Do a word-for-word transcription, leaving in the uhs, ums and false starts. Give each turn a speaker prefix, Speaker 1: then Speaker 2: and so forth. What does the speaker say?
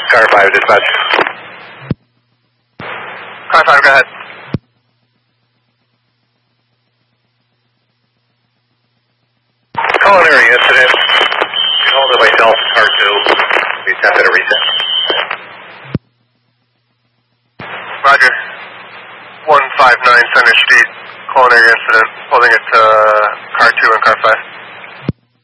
Speaker 1: Car five, dispatch.
Speaker 2: Car five, go ahead.
Speaker 1: Culinary incident. Get hold of myself, car two. We sent it a reset.
Speaker 2: Roger. one five nine Center Street, culinary incident. Holding it to car two and car five.